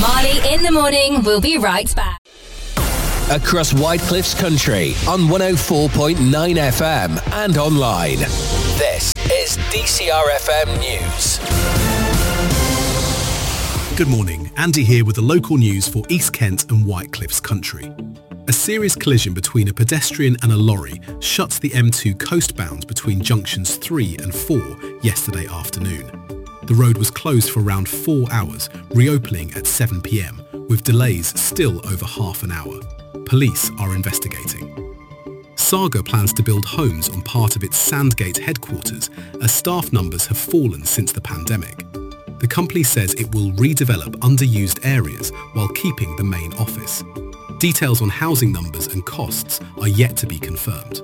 Marley in the morning. We'll be right back. Across Whitecliffs country on 104.9 FM and online. This is DCR FM News. Good morning, Andy here with the local news for East Kent and Whitecliffs country. A serious collision between a pedestrian and a lorry shuts the M2 coastbound between junctions 3 and 4 yesterday afternoon. The road was closed for around 4 hours, reopening at 7 p.m, with delays still over half an hour. Police are investigating. Saga plans to build homes on part of its Sandgate headquarters as staff numbers have fallen since the pandemic. The company says it will redevelop underused areas while keeping the main office. Details on housing numbers and costs are yet to be confirmed.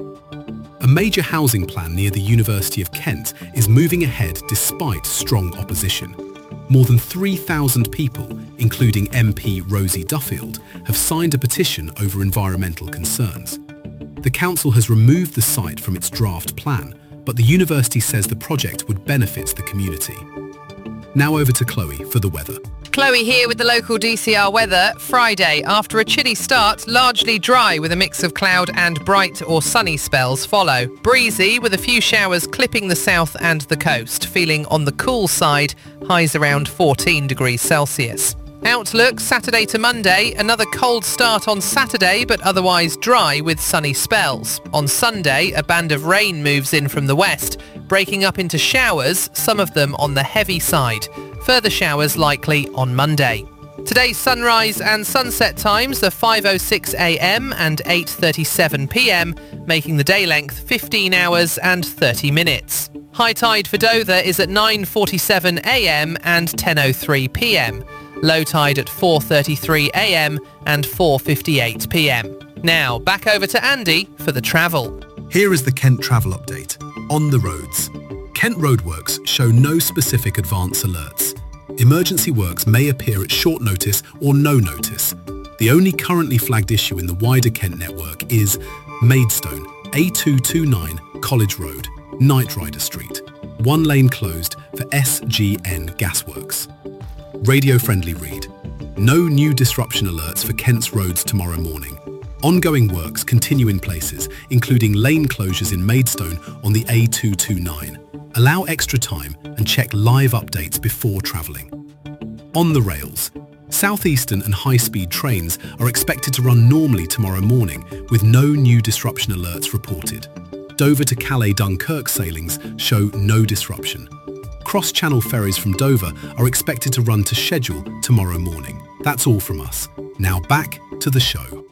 A major housing plan near the University of Kent is moving ahead despite strong opposition. More than 3,000 people, including MP Rosie Duffield, have signed a petition over environmental concerns. The council has removed the site from its draft plan, but the university says the project would benefit the community. Now over to Chloe for the weather. Chloe here with the local DCR weather. Friday, after a chilly start, largely dry with a mix of cloud and bright or sunny spells follow. Breezy with a few showers clipping the south and the coast. Feeling on the cool side, highs around 14 degrees Celsius. Outlook, Saturday to Monday, another cold start on Saturday but otherwise dry with sunny spells. On Sunday, a band of rain moves in from the west, breaking up into showers, some of them on the heavy side. Further showers likely on Monday. Today's sunrise and sunset times are 5:06 a.m. and 8:37 p.m, making the day length 15 hours and 30 minutes. High tide for Dover is at 9:47 a.m. and 10:03 p.m. Low tide at 4:33 a.m. and 4:58 p.m. Now, back over to Andy for the travel. Here is the Kent travel update. On the roads. Kent roadworks show no specific advance alerts. Emergency works may appear at short notice or no notice. The only currently flagged issue in the wider Kent network is Maidstone, A229 College Road, Knight Rider Street. One lane closed for SGN Gasworks. Radio-friendly read. No new disruption alerts for Kent's roads tomorrow morning. Ongoing works continue in places, including lane closures in Maidstone on the A229. Allow extra time and check live updates before travelling. On the rails, Southeastern and high-speed trains are expected to run normally tomorrow morning with no new disruption alerts reported. Dover to Calais Dunkirk sailings show no disruption. Cross-channel ferries from Dover are expected to run to schedule tomorrow morning. That's all from us. Now back to the show.